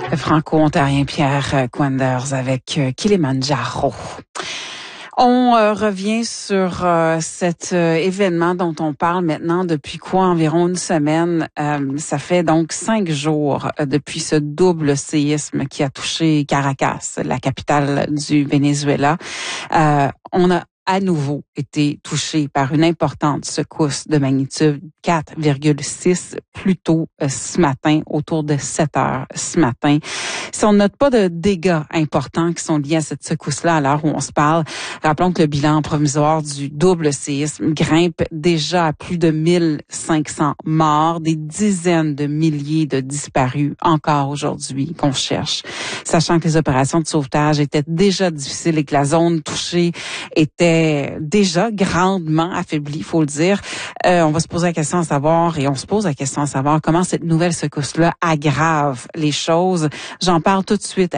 Franco-ontarien Pierre Quenders avec Kilimanjaro. On revient sur cet événement dont on parle maintenant depuis environ une semaine. Ça fait donc 5 jours depuis ce double séisme qui a touché Caracas, la capitale du Venezuela. On a à nouveau été touché par une importante secousse de magnitude 4,6 plus tôt ce matin, autour de 7 heures ce matin. Si on note pas de dégâts importants qui sont liés à cette secousse-là à l'heure où on se parle, rappelons que le bilan provisoire du double séisme grimpe déjà à plus de 1500 morts, des dizaines de milliers de disparus encore aujourd'hui qu'on cherche. Sachant que les opérations de sauvetage étaient déjà difficiles et que la zone touchée était déjà grandement affaiblie, faut le dire. On va se poser la question à savoir, et on se pose la question à savoir comment cette nouvelle secousse-là aggrave les choses. J'en parle tout de suite